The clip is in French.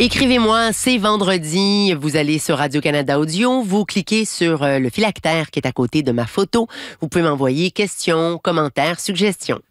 Écrivez-moi, c'est vendredi. Vous allez sur Radio-Canada Audio, vous cliquez sur le phylactère qui est à côté de ma photo. Vous pouvez m'envoyer questions, commentaires, suggestions.